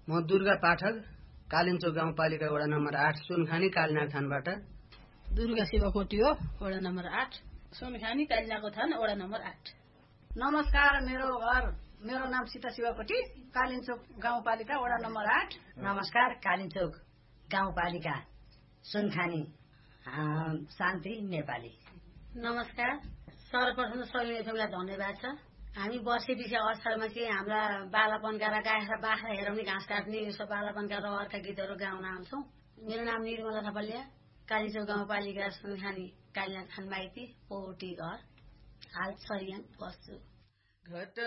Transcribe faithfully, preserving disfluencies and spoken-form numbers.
म दुर्गा पाठक, कालिन्चोक गाउँपालिका वडा नम्बर आठ, सुनखानी कालीनाग थानबाट। दुर्गा शिवकोटी हो, वडा नम्बर आठ, सुनखानी कालीनागको थान, वडा नम्बर आठ। नमस्कार, मेरो घर मेरो नाम सीता शिवकोटी, कालिन्चोक गाउँपालिका वडा नम्बर आठ। नमस्कार, कालिन्चोक गाउँपालिका सुनखानी शान्ति नेपाली। नमस्कार, सर्वप्रथम सबै एफएमलाई धन्यवाद छ। हामी वर्षे पछि अवसरमा चाहिँ हाम्रा बालापनका र गाँसा बाख्रा हेराउने घाँस काट्ने यस्तो बालापनका रहरका गीतहरू गाउन आउँछौँ। मेरो नाम निर्मला थपलिया, कालिन्चोक गाउँपालिका सुनखानी कालीनाग थान माइती, पौटी घर, हाल सरियाङ बस्छु।